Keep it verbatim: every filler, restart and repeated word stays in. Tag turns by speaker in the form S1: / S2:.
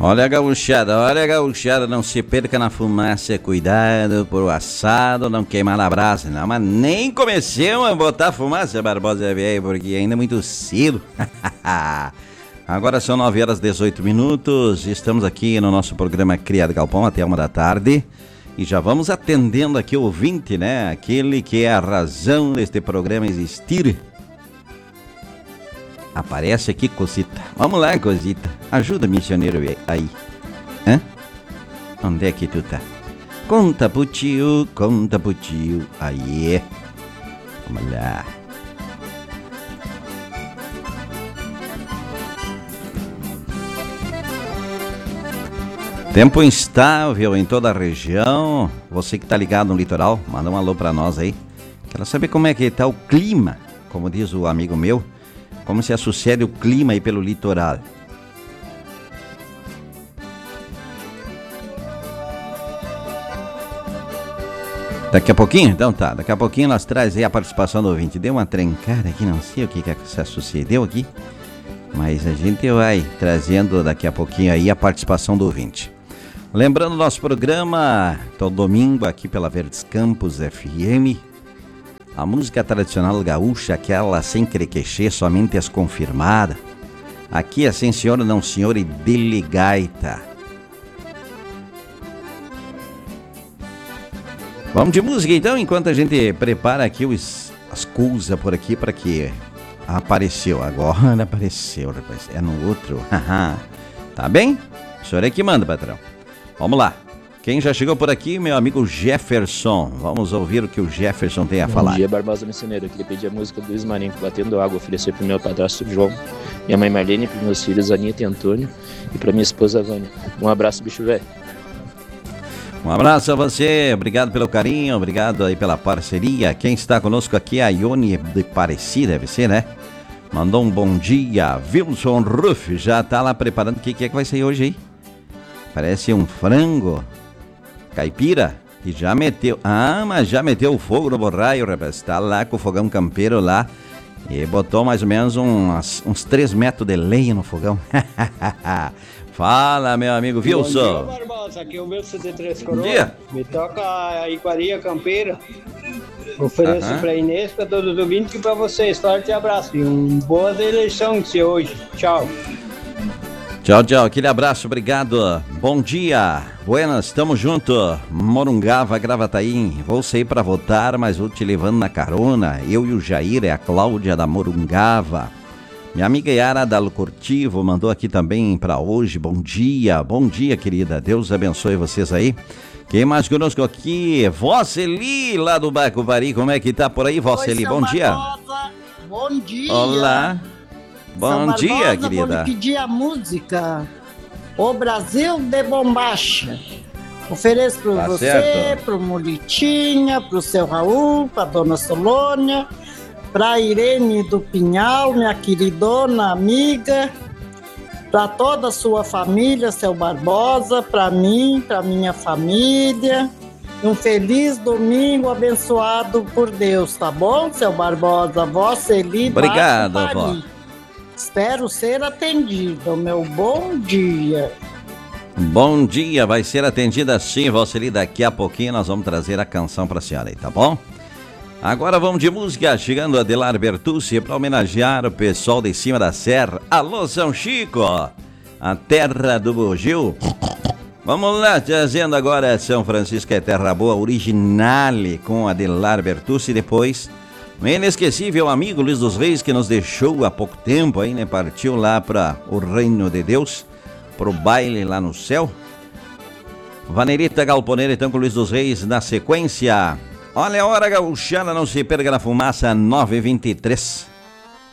S1: Olha a gauchada, olha a gauchada, não se perca na fumaça, cuidado pro assado, não queimar na brasa, não, mas nem comecemos a botar fumaça, Barbosa velho, porque ainda é muito cedo. Agora são nove horas e dezoito minutos, estamos aqui no nosso programa Criado Galpão até uma da tarde e já vamos atendendo aqui o ouvinte, né, aquele que é a razão deste programa existir. Aparece aqui, cosita. Vamos lá, cosita. Ajuda, missioneiro aí. Hã? Onde é que tu tá? Conta pro tio, conta pro tio. Aí. Vamos lá. Tempo instável em toda a região. Você que tá ligado no litoral, manda um alô pra nós aí. Quero saber como é que tá o clima, como diz o amigo meu. Como se sucede o clima aí pelo litoral. Daqui a pouquinho? Então tá, daqui a pouquinho nós traz aí a participação do ouvinte. Deu uma trencada aqui, não sei o que que sucedeu aqui, mas a gente vai trazendo daqui a pouquinho aí a participação do ouvinte. Lembrando nosso programa, todo domingo aqui pela Verdes Campos F M. A música tradicional gaúcha, aquela sem crequechê, somente as confirmadas. Aqui é sim senhor, não senhor e dele gaita. Vamos de música então, enquanto a gente prepara aqui os, as coisas por aqui para que apareceu. Agora apareceu, rapaz. É no outro. Tá bem? O senhor é que manda, patrão. Vamos lá. Quem já chegou por aqui, meu amigo Jefferson. Vamos ouvir o que o Jefferson tem a falar.
S2: Bom dia, Barbosa Missioneiro. Eu queria pedir a música do Luiz Marinho, Batendo Água, oferecer para o meu padrasto João, minha mãe Marlene, para meus filhos Anitta e Antônio e para minha esposa Vânia. Um abraço, bicho velho.
S1: Um abraço a você, obrigado pelo carinho, obrigado aí pela parceria. Quem está conosco aqui é a Ione de Pareci, deve ser, né? Mandou um bom dia. Wilson Ruff já está lá preparando. O que, que é que vai sair hoje aí? Parece um frango caipira, e já meteu, ah, mas já meteu o fogo no borraio, rapaz, tá lá com o fogão campeiro lá, e botou mais ou menos uns, uns três metros de lenha no fogão. Fala, meu amigo Wilson.
S3: Bom dia, Barbosa, aqui é o Wilson de Três
S1: Bom
S3: Coroas.
S1: dia.
S3: Me toca a iguaria campeira, ofereço uh-huh. pra Inês, pra todos os ouvintes e pra vocês, forte abraço, e um boas eleições de hoje, tchau.
S1: Tchau, tchau, aquele abraço, obrigado, bom dia, buenas, tamo junto, Morungava, Gravataí, vou sair pra votar, mas vou te levando na carona, eu e o Jair, é a Cláudia da Morungava, minha amiga Yara da Curtivo mandou aqui também pra hoje, bom dia, bom dia, querida, Deus abençoe vocês aí. Quem mais conosco aqui, Voceli, lá do Bacubari, como é que tá por aí, Voceli, bom dia.
S4: Barbosa, bom dia.
S1: Olá. Bom
S4: São
S1: dia,
S4: Barbosa,
S1: querida.
S4: Vou lhe pedir a música O Brasil de Bombacha. Ofereço para
S1: Tá
S4: você,
S1: certo.
S4: para o Molitinha, para o seu Raul, para a dona Solônia, para a Irene do Pinhal, minha queridona amiga, para toda a sua família, seu Barbosa, para mim, para minha família. Um feliz domingo abençoado por Deus, tá bom, seu Barbosa? Voceli.
S1: Obrigado, avó.
S4: Espero ser atendido, meu bom dia.
S1: Bom dia, vai ser atendida sim, Voceli. Daqui a pouquinho nós vamos trazer a canção pra senhora aí, tá bom? Agora vamos de música, chegando a Adelar Bertucci para homenagear o pessoal de cima da serra. Alô, São Chico, a terra do bugio. Vamos lá, trazendo agora São Francisco é Terra Boa, originale com Adelar Bertucci, depois o inesquecível amigo Luiz dos Reis, que nos deixou há pouco tempo aí, né? Partiu lá para o reino de Deus, pro baile lá no céu. Vanerita Galponeira, então, com Luiz dos Reis na sequência. Olha a hora, gauchana, não se perca na fumaça, nove e vinte e três.